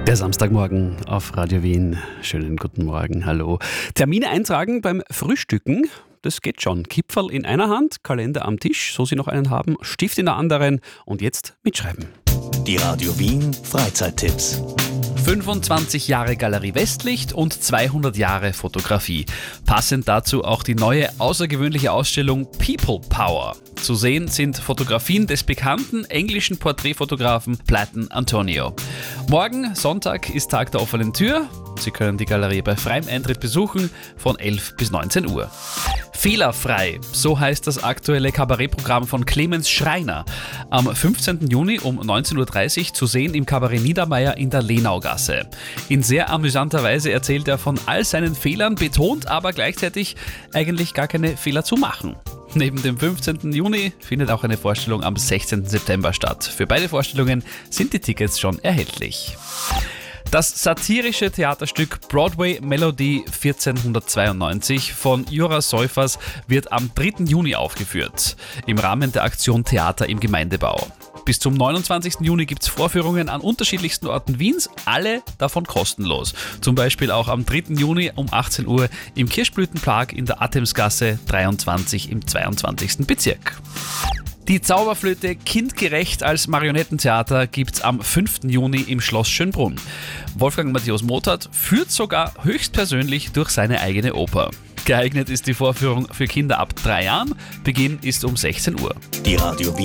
Der Samstagmorgen auf Radio Wien. Schönen guten Morgen, hallo. Termine eintragen beim Frühstücken, das geht schon. Kipferl in einer Hand, Kalender am Tisch, so Sie noch einen haben, Stift in der anderen und jetzt mitschreiben. Die Radio Wien Freizeittipps. 25 Jahre Galerie Westlicht und 200 Jahre Fotografie. Passend dazu auch die neue außergewöhnliche Ausstellung People Power. Zu sehen sind Fotografien des bekannten englischen Porträtfotografen Blyton Antonio. Morgen, Sonntag, ist Tag der offenen Tür. Sie können die Galerie bei freiem Eintritt besuchen von 11 bis 19 Uhr. Fehlerfrei, so heißt das aktuelle Kabarettprogramm von Clemens Schreiner. Am 15. Juni um 19.30 Uhr zu sehen im Kabarett Niedermeyer in der Lenaugasse. In sehr amüsanter Weise erzählt er von all seinen Fehlern, betont aber gleichzeitig eigentlich gar keine Fehler zu machen. Neben dem 15. Juni findet auch eine Vorstellung am 16. September statt. Für beide Vorstellungen sind die Tickets schon erhältlich. Das satirische Theaterstück Broadway Melody 1492 von Jura Seufers wird am 3. Juni aufgeführt, im Rahmen der Aktion Theater im Gemeindebau. Bis zum 29. Juni gibt es Vorführungen an unterschiedlichsten Orten Wiens, alle davon kostenlos. Zum Beispiel auch am 3. Juni um 18 Uhr im Kirschblütenpark in der Athemsgasse 23 im 22. Bezirk. Die Zauberflöte Kindgerecht als Marionettentheater gibt's am 5. Juni im Schloss Schönbrunn. Wolfgang Matthäus Mozart führt sogar höchstpersönlich durch seine eigene Oper. Geeignet ist die Vorführung für Kinder ab 3 Jahren. Beginn ist um 16 Uhr. Die Radio Wien